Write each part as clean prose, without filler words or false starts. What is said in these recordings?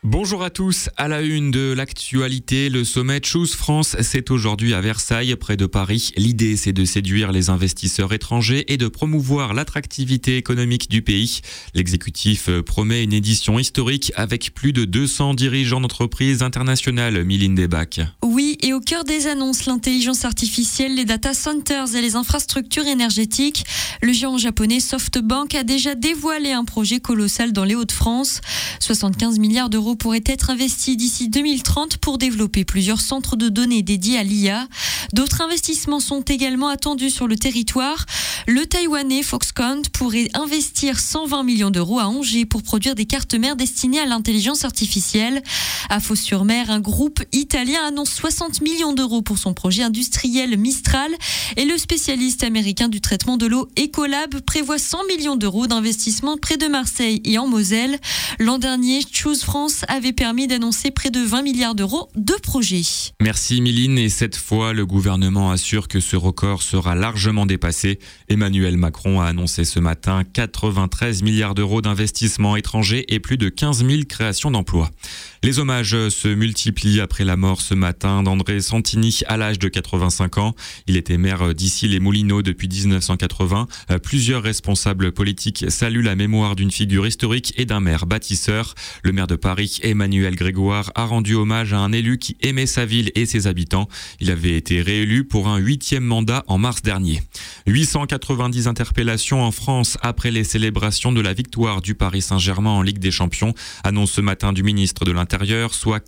Bonjour à tous, à la une de l'actualité, le sommet Choose France, c'est aujourd'hui à Versailles, près de Paris. L'idée, c'est de séduire les investisseurs étrangers et de promouvoir l'attractivité économique du pays. L'exécutif promet une édition historique avec plus de 200 dirigeants d'entreprises internationales, Mylène Debac. Oui, et au cœur des annonces, l'intelligence artificielle, les data centers et les infrastructures énergétiques. Le géant japonais SoftBank a déjà dévoilé un projet colossal dans les Hauts-de-France. 75 milliards d'euros pourraient être investis d'ici 2030 pour développer plusieurs centres de données dédiés à l'IA. D'autres investissements sont également attendus sur le territoire. Le Taïwanais Foxconn pourrait investir 120 millions d'euros à Angers pour produire des cartes mères destinées à l'intelligence artificielle. À Fos-sur-Mer, un groupe italien annonce 60 millions d'euros pour son projet industriel Mistral et le spécialiste américain du traitement de l'eau Ecolab prévoit 100 millions d'euros d'investissement près de Marseille et en Moselle. L'an dernier, Choose France avait permis d'annoncer près de 20 milliards d'euros de projets. Merci Mylène, et cette fois, le gouvernement assure que ce record sera largement dépassé. Emmanuel Macron a annoncé ce matin 93 milliards d'euros d'investissements étrangers et plus de 15 000 créations d'emplois. Les hommages se multiplient après la mort ce matin d'André Santini à l'âge de 85 ans. Il était maire d'Issy-les-Moulineaux depuis 1980. Plusieurs responsables politiques saluent la mémoire d'une figure historique et d'un maire bâtisseur. Le maire de Paris, Emmanuel Grégoire, a rendu hommage à un élu qui aimait sa ville et ses habitants. Il avait été réélu pour un 8e mandat en mars dernier. 890 interpellations en France après les célébrations de la victoire du Paris Saint-Germain en Ligue des Champions, annonce ce matin du ministre de l'Intérieur, soit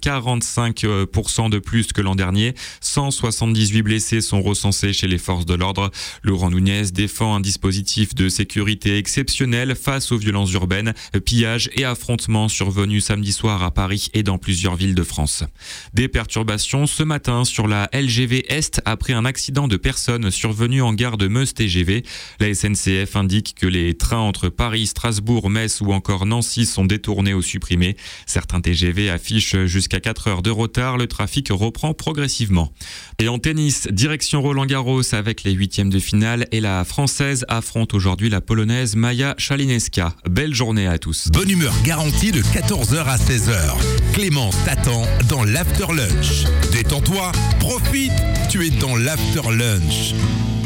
45% de plus que l'an dernier. 178 blessés sont recensés chez les forces de l'ordre. Laurent Nunez défend un dispositif de sécurité exceptionnel face aux violences urbaines, pillages et affrontements survenus samedi soir à Paris et dans plusieurs villes de France. Des perturbations ce matin sur la LGV Est après un accident de personnes survenu en gare de Meuse-TGV. La SNCF indique que les trains entre Paris, Strasbourg, Metz ou encore Nancy sont détournés ou supprimés. Certains TGV affichent jusqu'à 4 heures de retard. Le trafic reprend progressivement. Et en tennis, direction Roland-Garros avec les 8e de finale, et la Française affronte aujourd'hui la Polonaise Maja Szaleńska. Belle journée à tous. Bonne humeur garantie de 14h à 16h. Clémence t'attend dans l'After Lunch. Détends-toi, profite, tu es dans l'After Lunch.